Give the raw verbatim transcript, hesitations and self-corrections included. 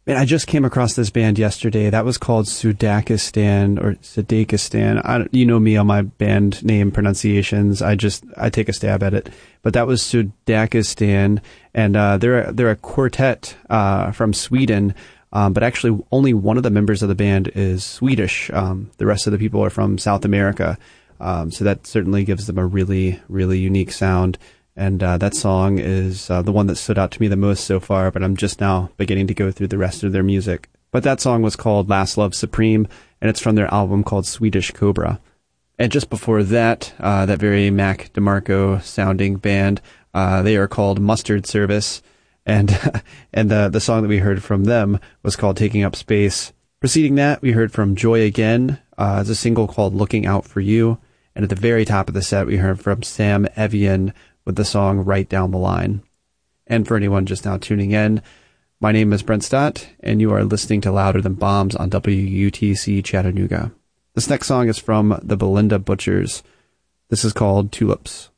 Man, I just came across this band yesterday. That was called Sudakistan or Sadakistan. I don't, you know me on my band name pronunciations. I just I take a stab at it. But that was Sudakistan, and uh, they're they're a quartet uh, from Sweden. Um, but actually, only one of the members of the band is Swedish. Um, the rest of the people are from South America. Um, so that certainly gives them a really really unique sound. And uh, that song is uh, the one that stood out to me the most so far, but I'm just now beginning to go through the rest of their music. But that song was called Last Love Supreme, and it's from their album called Swedish Cobra. And just before that, uh, that very Mac DeMarco sounding band, uh, they are called Mustard Service, and and the, the song that we heard from them was called Taking Up Space. Preceding that, we heard from Joy Again, uh, it's a single called Looking Out For You, and at the very top of the set, we heard from Sam Evian, with the song Right Down the Line. And for anyone just now tuning in, my name is Brent Stott, and you are listening to Louder Than Bombs on W U T C Chattanooga. This next song is from the Belinda Butchers. This is called Tulips.